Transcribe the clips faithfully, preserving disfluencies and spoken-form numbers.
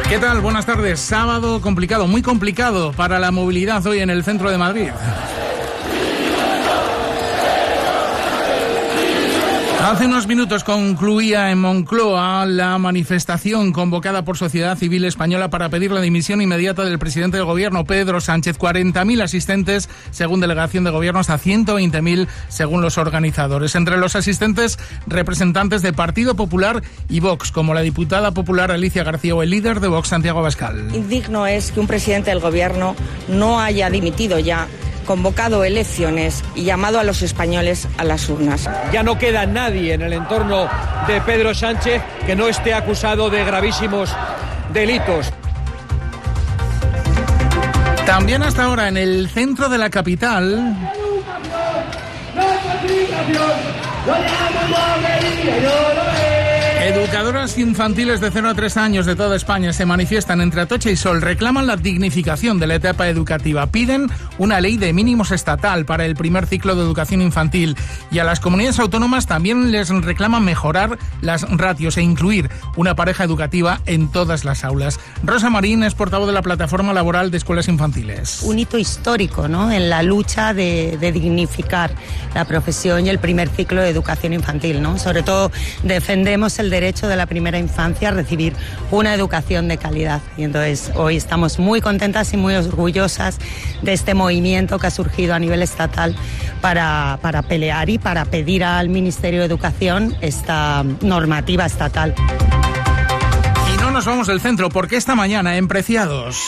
¿Qué tal? Buenas tardes. Sábado complicado, muy complicado para la movilidad hoy en el centro de Madrid. Hace unos minutos concluía en Moncloa la manifestación convocada por Sociedad Civil Española para pedir la dimisión inmediata del presidente del Gobierno, Pedro Sánchez. cuarenta mil asistentes, según delegación de gobierno, hasta ciento veinte mil, según los organizadores. Entre los asistentes, representantes de Partido Popular y Vox, como la diputada popular Alicia García o el líder de Vox, Santiago Abascal. Indigno es que un presidente del Gobierno no haya dimitido ya, convocado elecciones y llamado a los españoles a las urnas. Ya no queda nadie en el entorno de Pedro Sánchez que no esté acusado de gravísimos delitos. También hasta ahora en el centro de la capital. Educadoras infantiles de cero a tres años de toda España se manifiestan entre Atocha y Sol, reclaman la dignificación de la etapa educativa, piden una ley de mínimos estatal para el primer ciclo de educación infantil y a las comunidades autónomas también les reclaman mejorar las ratios e incluir una pareja educativa en todas las aulas. Rosa Marín es portavoz de la Plataforma Laboral de Escuelas Infantiles. Un hito histórico, ¿no?, en la lucha de, de dignificar la profesión y el primer ciclo de educación infantil, ¿no? Sobre todo defendemos el derecho de la primera infancia a recibir una educación de calidad. Y entonces hoy estamos muy contentas y muy orgullosas de este movimiento que ha surgido a nivel estatal para, para pelear y para pedir al Ministerio de Educación esta normativa estatal. Y no nos vamos del centro porque esta mañana en Preciados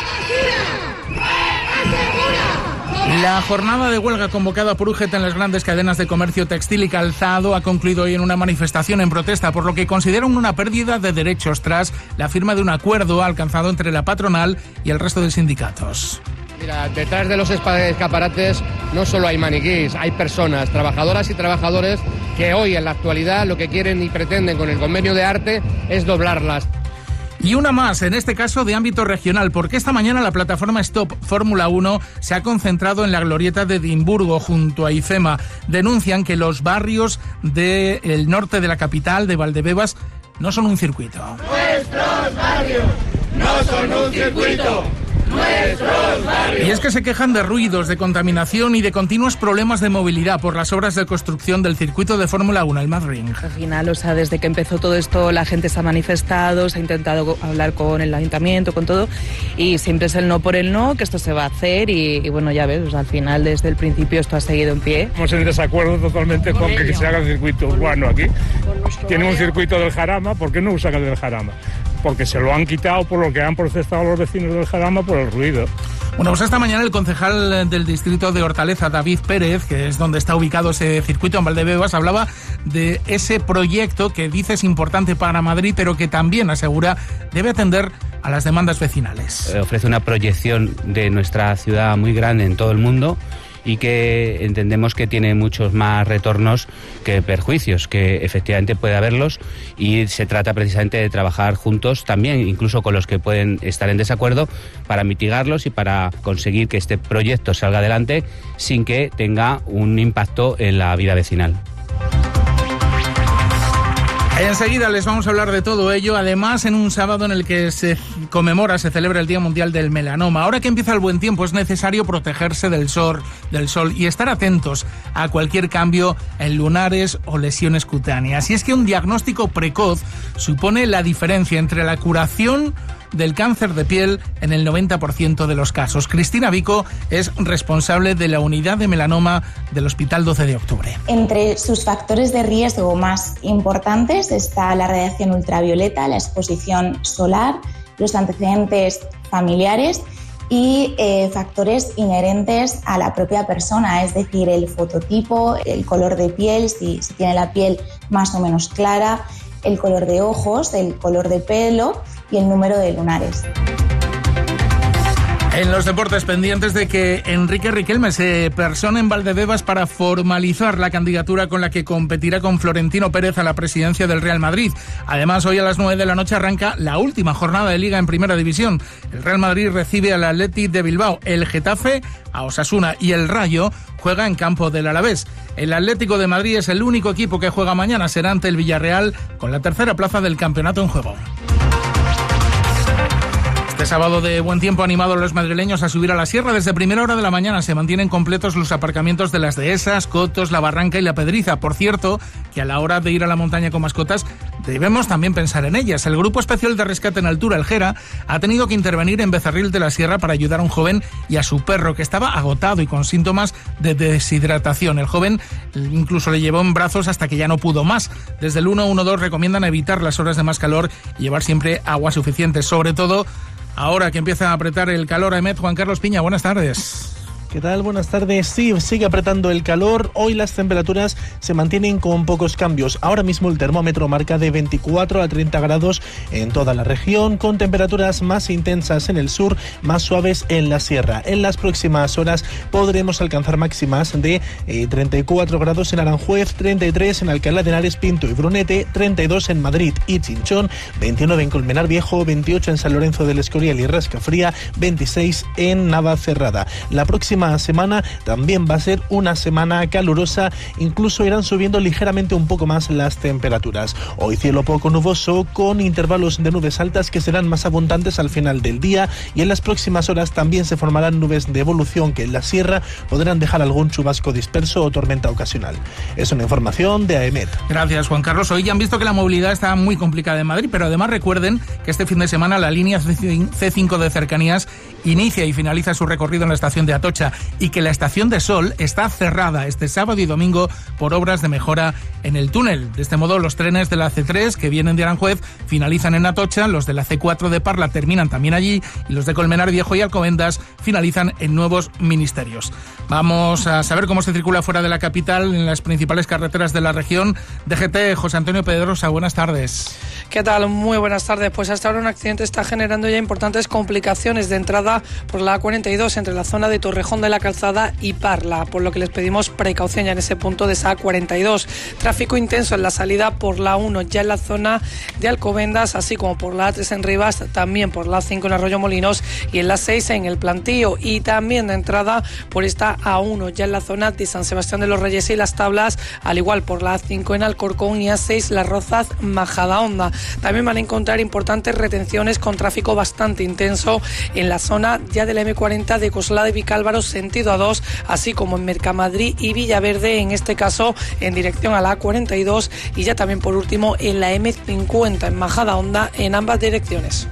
la jornada de huelga convocada por U G T en las grandes cadenas de comercio textil y calzado ha concluido hoy en una manifestación en protesta por lo que consideran una pérdida de derechos tras la firma de un acuerdo alcanzado entre la patronal y el resto de sindicatos. Mira, detrás de los escaparates no solo hay maniquís, hay personas, trabajadoras y trabajadores que hoy en la actualidad lo que quieren y pretenden con el convenio de arte es doblarlas. Y una más, en este caso de ámbito regional, porque esta mañana la plataforma Stop Fórmula uno se ha concentrado en la glorieta de Edimburgo junto a IFEMA. Denuncian que los barrios del norte de la capital, de Valdebebas, no son un circuito. Nuestros barrios no son un circuito. Y es que se quejan de ruidos, de contaminación y de continuos problemas de movilidad por las obras de construcción del circuito de Fórmula uno, el Madrid. Al final, o sea, desde que empezó todo esto, la gente se ha manifestado, se ha intentado hablar con el ayuntamiento, con todo, y siempre es el no por el no, que esto se va a hacer, y, y bueno, ya ves, o sea, al final, desde el principio esto ha seguido en pie. Estamos en desacuerdo totalmente con, con que se haga el circuito urbano aquí. Tiene un circuito del Jarama, ¿por qué no usan el del Jarama? Porque se lo han quitado por lo que han protestado los vecinos del Jarama por el ruido. Bueno, pues esta mañana el concejal del distrito de Hortaleza, David Pérez, que es donde está ubicado ese circuito en Valdebebas, hablaba de ese proyecto que dice es importante para Madrid, pero que también asegura debe atender a las demandas vecinales. Eh, ofrece una proyección de nuestra ciudad muy grande en todo el mundo y que entendemos que tiene muchos más retornos que perjuicios, que efectivamente puede haberlos, y se trata precisamente de trabajar juntos también, incluso con los que pueden estar en desacuerdo, para mitigarlos y para conseguir que este proyecto salga adelante sin que tenga un impacto en la vida vecinal. Enseguida les vamos a hablar de todo ello, además en un sábado en el que se conmemora, se celebra el Día Mundial del Melanoma. Ahora que empieza el buen tiempo es necesario protegerse del sol, del sol y estar atentos a cualquier cambio en lunares o lesiones cutáneas. Y es que un diagnóstico precoz supone la diferencia entre la curación del cáncer de piel en el noventa por ciento de los casos. Cristina Vico es responsable de la unidad de melanoma del Hospital doce de octubre. Entre sus factores de riesgo más importantes está la radiación ultravioleta, la exposición solar, los antecedentes familiares y eh, factores inherentes a la propia persona, es decir, el fototipo, el color de piel, si, si tiene la piel más o menos clara, el color de ojos, el color de pelo y el número de lunares. En los deportes, pendientes de que Enrique Riquelme se persone en Valdebebas para formalizar la candidatura con la que competirá con Florentino Pérez a la presidencia del Real Madrid. Además, hoy a las nueve de la noche arranca la última jornada de Liga en Primera División. El Real Madrid recibe al Athletic de Bilbao, el Getafe a Osasuna y el Rayo juega en campo del Alavés. El Atlético de Madrid es el único equipo que juega mañana, será ante el Villarreal con la tercera plaza del campeonato en juego. Este sábado de buen tiempo ha animado a los madrileños a subir a la sierra. Desde primera hora de la mañana se mantienen completos los aparcamientos de las Dehesas, Cotos, La Barranca y La Pedriza. Por cierto, que a la hora de ir a la montaña con mascotas debemos también pensar en ellas. El Grupo Especial de Rescate en Altura, el Gera, ha tenido que intervenir en Becerril de la Sierra para ayudar a un joven y a su perro, que estaba agotado y con síntomas de deshidratación. El joven incluso le llevó en brazos hasta que ya no pudo más. Desde el uno uno dos recomiendan evitar las horas de más calor y llevar siempre agua suficiente, sobre todo ahora que empieza a apretar el calor. A Emet, Juan Carlos Piña, buenas tardes. ¿Qué tal? Buenas tardes. Sí, sigue apretando el calor. Hoy las temperaturas se mantienen con pocos cambios. Ahora mismo el termómetro marca de veinticuatro a treinta grados en toda la región, con temperaturas más intensas en el sur, más suaves en la sierra. En las próximas horas podremos alcanzar máximas de eh, treinta y cuatro grados en Aranjuez, treinta y tres en Alcalá de Henares, Pinto y Brunete, treinta y dos en Madrid y Chinchón, veintinueve en Colmenar Viejo, veintiocho en San Lorenzo del Escorial y Rascafría, veintiséis en Navacerrada. La próxima semana también va a ser una semana calurosa, incluso irán subiendo ligeramente un poco más las temperaturas. Hoy cielo poco nuboso con intervalos de nubes altas que serán más abundantes al final del día, y en las próximas horas también se formarán nubes de evolución que en la sierra podrán dejar algún chubasco disperso o tormenta ocasional. Es una información de AEMET. Gracias, Juan Carlos. Hoy ya han visto que la movilidad está muy complicada en Madrid, pero además recuerden que este fin de semana la línea ce cinco de cercanías inicia y finaliza su recorrido en la estación de Atocha, y que la estación de Sol está cerrada este sábado y domingo por obras de mejora en el túnel. De este modo, los trenes de la ce tres que vienen de Aranjuez finalizan en Atocha, los de la ce cuatro de Parla terminan también allí, y los de Colmenar Viejo y Alcobendas finalizan en Nuevos Ministerios. Vamos a saber cómo se circula fuera de la capital en las principales carreteras de la región. D G T, José Antonio Pedrosa, buenas tardes. ¿Qué tal? Muy buenas tardes. Pues hasta ahora un accidente está generando ya importantes complicaciones de entrada por la A cuarenta y dos entre la zona de Torrejón de la Calzada y Parla, por lo que les pedimos precaución ya en ese punto de esa A cuarenta y dos. Tráfico intenso en la salida por la uno ya en la zona de Alcobendas, así como por la A tres en Rivas, también por la A cinco en Arroyo Molinos y en la seis en El Plantío, y también de entrada por esta A uno ya en la zona de San Sebastián de los Reyes y Las Tablas, al igual por la A cinco en Alcorcón y A seis Las Rozas Majadahonda. También van a encontrar importantes retenciones con tráfico bastante intenso en la zona ya de la eme cuarenta de Coslada y Vicálvaro sentido A dos, así como en Mercamadrid y Villaverde, en este caso en dirección a la A cuarenta y dos, y ya también por último en la eme cincuenta en Majadahonda en ambas direcciones.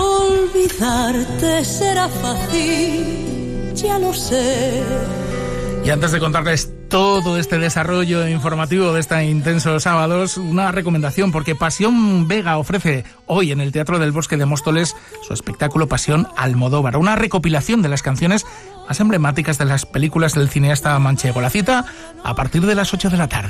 Olvidarte será fácil, ya lo sé. Y antes de contarles todo este desarrollo informativo de este intenso sábados, una recomendación, porque Pasión Vega ofrece hoy en el Teatro del Bosque de Móstoles su espectáculo Pasión Almodóvar, una recopilación de las canciones más emblemáticas de las películas del cineasta manchego. La cita a partir de las ocho de la tarde.